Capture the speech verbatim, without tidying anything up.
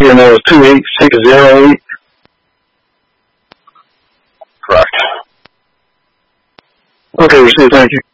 and that was two eight six zero eight. Correct. Okay, received. Thank you.